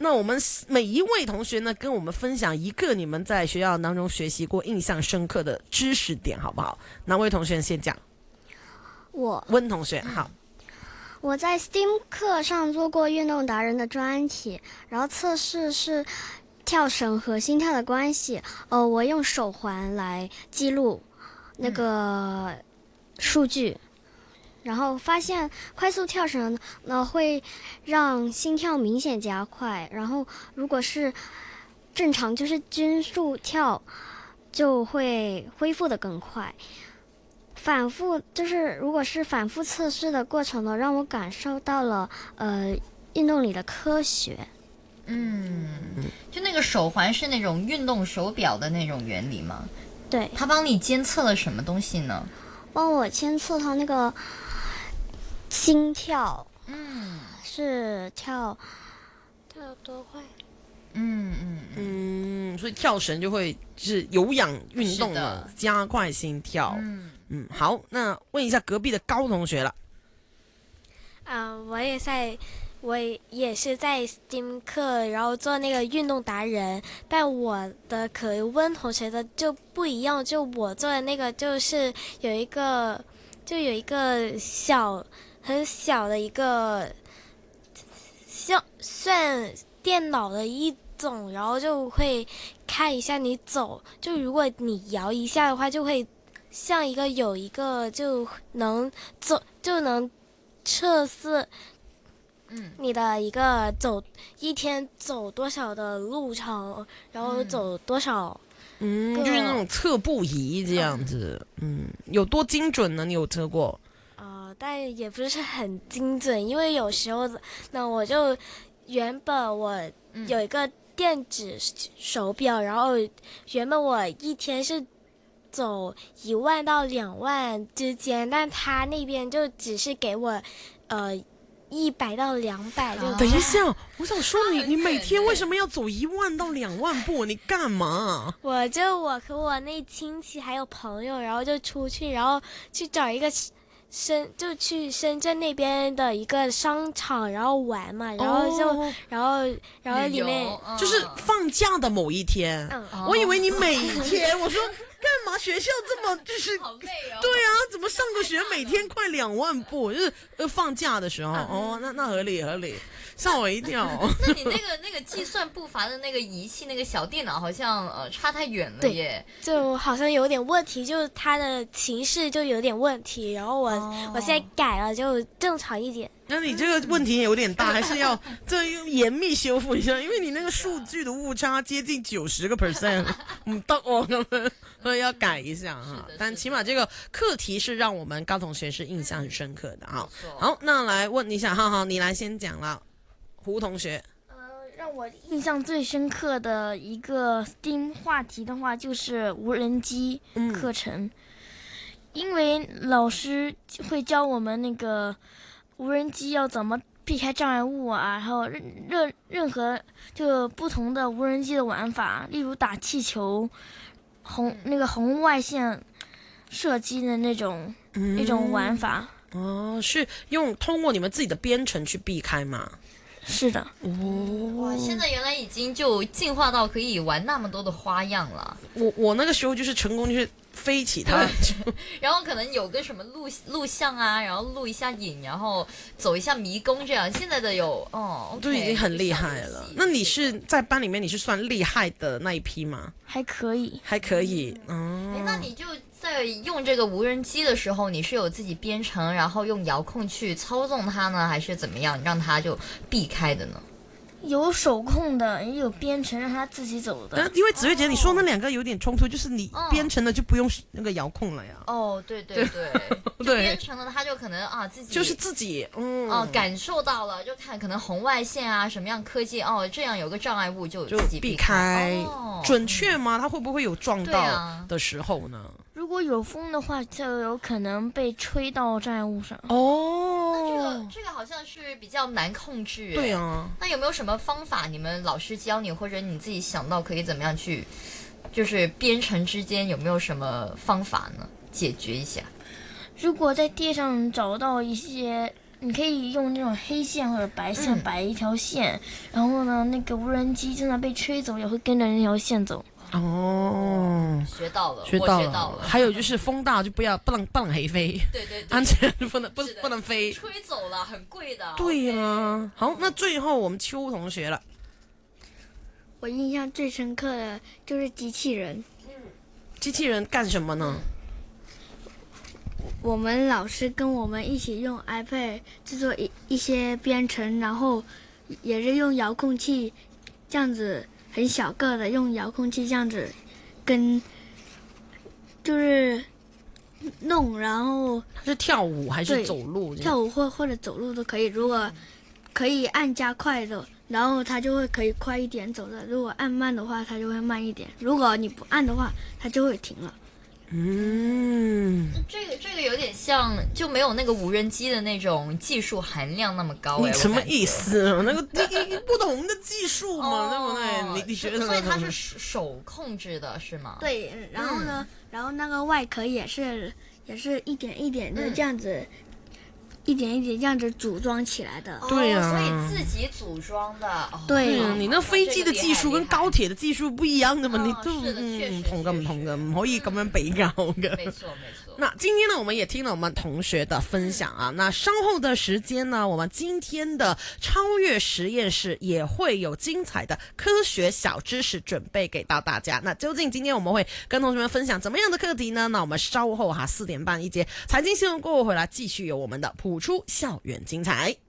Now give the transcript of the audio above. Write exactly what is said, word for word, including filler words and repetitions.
那我们每一位同学呢，跟我们分享一个你们在学校当中学习过印象深刻的知识点，好不好？哪位同学先讲？ 我温同学，好。 我在 S T E A M 课上做过运动达人的专题，然后测试是跳绳和心跳的关系。呃，我用手环来记录那个数据，然后发现快速跳绳呢会让心跳明显加快，然后如果是正常就是均速跳，就会恢复得更快。反复就是如果是反复测试的过程呢，让我感受到了呃运动里的科学。 嗯，就那个手环是那种运动手表的那种原理吗？ 对。 它帮你监测了什么东西呢？ 帮我监测它那个心跳， 嗯， 是跳跳多快？ 嗯嗯嗯，所以跳绳就会就是有氧运动了，加快心跳。 嗯嗯，好，那问一下隔壁的高同学了。 啊、呃，我也在，我也是在 S T E A M 课，然后做那个运动达人，但我的和温同学的就不一样，就我做的那个就是有一个，就有一个小很小的一个，像算电脑的一种，然后就会看一下你走，就如果你摇一下的话，就会像一个有一个就能走就能测试， 嗯， 你的一个走一天走多少的路程，然后走多少， 嗯，就是那种测步仪这样子，嗯，有多精准呢？你有测过？ 啊、呃，但也不是很精准，因为有时候那我就原本我有一个电子手表，然后原本我一天是走一万到两万之间，但他那边就只是给我，呃，一百到两百。就等一下，我想说你，你每天为什么要走一万到两万步？你干嘛？ 我就我和我那亲戚还有朋友，然后就出去，然后去找一个深，就去深圳那边的一个商场，然后玩嘛，然后就， 哦、 然后然后里面、 嗯、 就是放假的某一天。 嗯， 我以为你每天，我说。干嘛学校这么就是好累哦？ 对啊，怎么上个学每天快两万步？就是呃放假的时候、嗯、哦，那那合理合理，吓我一跳。 那你那个那个计算步伐的那个仪器，那个小电脑好像呃差太远了耶， 就好像有点问题，就是它的形式就有点问题，然后我、哦、我现在改了就正常一点。 那你这个问题有点大，还是要这严密修复一下，因为你那个数据的误差接近九十个 percent， 唔得哦，所以要改一下哈。但起码这个课题是让我们高同学是印象很深刻的哈。好，那来问一下，浩浩，你来先讲了，胡同学。 呃，让我印象最深刻的一个 S T E A M 话题的话，就是无人机课程，嗯、因为老师会教我们那个。无人机要怎么避开障碍物啊？然后任任何就不同的无人机的玩法，例如打气球、红那个红外线射击的那种、嗯、那种玩法。 哦，是用通过你们自己的编程去避开吗？ 是的。 哦， 哇，现在原来已经就进化到可以玩那么多的花样了。 我我那个时候就是成功就是飞起它， 然后可能有个什么录录像啊，然后录一下影，然后走一下迷宫这样。现在的有哦， 都已经很厉害了。那你是在班里面你是算厉害的那一批吗？ 还可以， 还可以。嗯， 哎，那你就在用这个无人机的时候，你是有自己编程，然后用遥控去操纵它呢，还是怎么样让它就避开的呢？ 有手控的，也有编程让他自己走的。 因为紫薇姐，你说那两个有点冲突，就是你编程的就不用那个遥控了呀。 哦，对对对， 对， 编程的他就可能啊自己就是自己，嗯， 哦感受到了，就看可能红外线啊什么样科技哦，这样有个障碍物就自己避开。 哦、准确吗？它会不会有撞到的时候呢？ 如果有风的话，就有可能被吹到障碍物上。 哦， 那这个这个好像是比较难控制。 对啊。 那有没有什么方法？你们老师教你，或者你自己想到可以怎么样去，就是编程之间有没有什么方法呢？解决一下。 如果在地上找到一些你可以用那种黑线或者白线嗯摆一条线，然后呢，那个无人机正在被吹走，也会跟着那条线走。 哦， 学到了， 学到我学到了。 还有就是风大就不要不能不能起飞， 对对对， 安全不能不是的不能飞。 吹走了，很贵的。 对呀、 OK 好，那最后我们邱同学了。 我印象最深刻的就是机器人。 机器人干什么呢？ 我们老师跟我们一起用 iPad 制作一一些编程，然后也是用遥控器这样子很小个的，用遥控器这样子跟就是弄，然后是跳舞还是对走路？ 跳舞或或者走路都可以。如果可以按加快的，然后它就会可以快一点走的；如果按慢的话，它就会慢一点；如果你不按的话，它就会停了。 嗯， 这个这个有点像，就没有那个无人机的那种技术含量那么高。 你哎我感觉什么意思？那个你不同的技术嘛， 哦对不对？你你觉得呢？ 所以它是手手控制的，是吗？ 对，然后呢，然后那个外壳也是也是一点一点的这样子，一点一点这样子组装起来的。 哦， 对啊所以自己组装的。哦对对啊，你那飛機嘅技術跟高鐵嘅技術不一樣的嘛， 哦你都是的確實嗯唔同嘅確實唔同嘅，唔可以咁樣比較嘅。 没错没错。 那今天呢，我们也听了我们同学的分享啊。那稍后的时间呢，我们今天的超越实验室也会有精彩的科学小知识准备给到大家。那究竟今天我们会跟同学们分享怎么样的课题呢？那我们稍后哈四点半一节财经新闻过后回来，继续有我们的普出校园精彩。